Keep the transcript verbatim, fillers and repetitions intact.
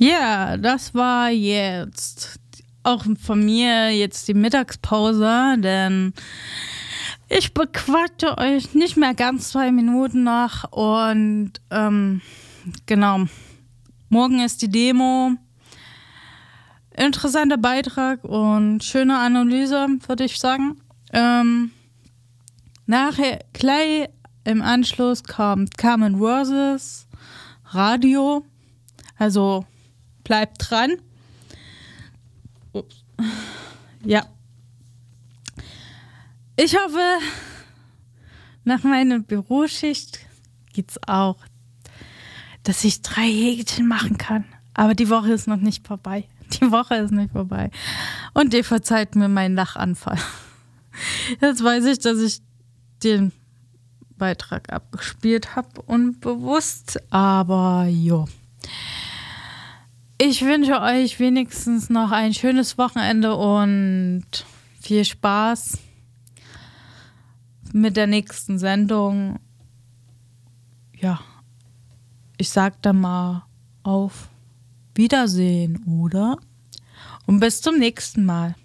Ja, das war jetzt auch von mir jetzt die Mittagspause, denn ich bequatsche euch nicht mehr ganz zwei Minuten nach und ähm, genau, morgen ist die Demo. Interessanter Beitrag und schöne Analyse, würde ich sagen. Ähm, nachher, gleich im Anschluss kommt Carmen Versus Radio, also bleibt dran. Ups. Ja. Ich hoffe, nach meiner Büroschicht geht's auch, dass ich drei Häkchen machen kann. Aber die Woche ist noch nicht vorbei. Die Woche ist nicht vorbei. Und ihr verzeiht mir meinen Lachanfall. Jetzt weiß ich, dass ich den Beitrag abgespielt habe, unbewusst. Aber jo. Ich wünsche euch wenigstens noch ein schönes Wochenende und viel Spaß mit der nächsten Sendung. Ja, ich sag dann mal auf Wiedersehen, oder? Und bis zum nächsten Mal.